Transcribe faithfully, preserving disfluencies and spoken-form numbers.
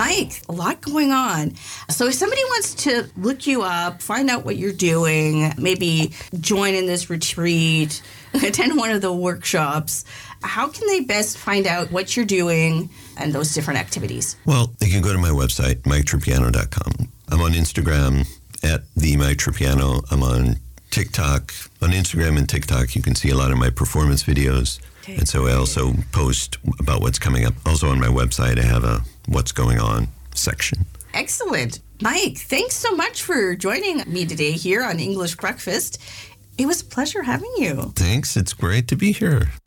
Mike, a lot going on. So if somebody wants to look you up, find out what you're doing, maybe join in this retreat, attend one of the workshops, how can they best find out what you're doing and those different activities? Well, they can go to my website, mike tripiano dot com. I'm on Instagram at the Mike Tripiano. I'm on TikTok. On Instagram and TikTok, you can see a lot of my performance videos. Okay. And so I also post about what's coming up. Also on my website, I have a what's going on section. Excellent. Mike, thanks so much for joining me today here on English Breakfast. It was a pleasure having you. Thanks. It's great to be here.